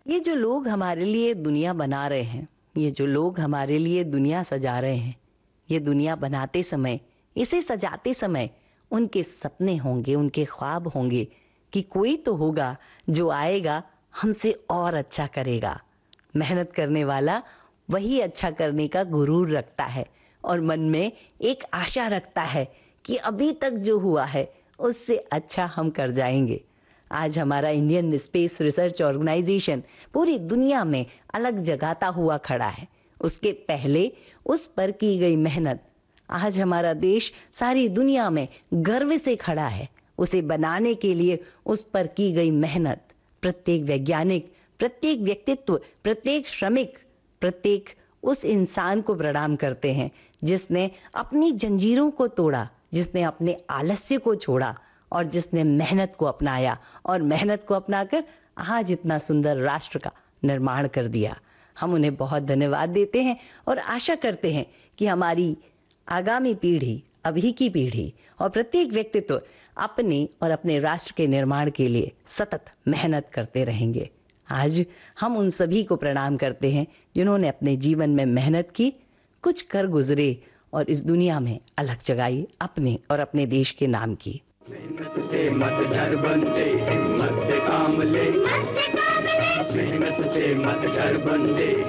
ये जो लोग हमारे लिए दुनिया बना रहे हैं, ये जो लोग हमारे लिए दुनिया सजा रहे हैं, ये दुनिया बनाते समय, इसे सजाते समय उनके सपने होंगे, उनके ख्वाब होंगे कि कोई तो होगा जो आएगा हमसे और अच्छा करेगा। मेहनत करने वाला वही अच्छा करने का गुरूर रखता है और मन में एक आशा रखता है कि अभी तक जो हुआ है उससे अच्छा हम कर जाएंगे। आज हमारा इंडियन स्पेस रिसर्च ऑर्गेनाइजेशन पूरी दुनिया में अलग जगाता हुआ खड़ा है। उसके पहले उस पर की गई मेहनत आज हमारा देश सारी दुनिया में गर्व से खड़ा है। उसे बनाने के लिए उस पर की गई मेहनत प्रत्येक वैज्ञानिक, प्रत्येक व्यक्तित्व, प्रत्येक श्रमिक, प्रत्येक उस इंसान को प्रणाम करते हैं जिसने अपनी जंजीरों को तोड़ा, जिसने अपने आलस्य को छोड़ा और जिसने मेहनत को अपनाया और मेहनत को अपनाकर आज इतना सुंदर राष्ट्र का निर्माण कर दिया। हम उन्हें बहुत धन्यवाद देते हैं और आशा करते हैं कि हमारी आगामी पीढ़ी, अभी की पीढ़ी और प्रत्येक व्यक्तित्व अपने और अपने राष्ट्र के निर्माण के लिए सतत मेहनत करते रहेंगे। आज हम उन सभी को प्रणाम करते हैं जिन्होंने अपने जीवन में मेहनत की, कुछ कर गुजरे और इस दुनिया में अलग जगाई अपने और अपने देश के नाम की। मेहनत से मत घर बनते, हिम्मत से काम ले, मेहनत से मत घर बनते।